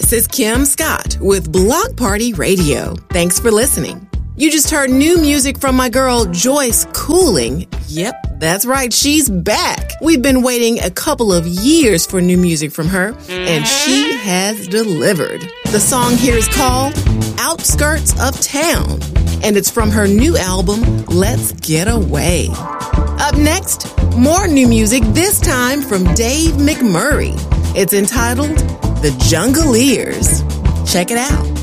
This is Kim Scott with Block Party Radio. Thanks for listening. You just heard new music from my girl Joyce Cooling. Yep, that's right, she's back. We've been waiting a couple of years for new music from her, and she has delivered. The song here is called Outskirts of Town, and it's from her new album, Let's Get Away. Up next, more new music, this time from Dave McMurray. It's entitled The Jungleers. Check it out.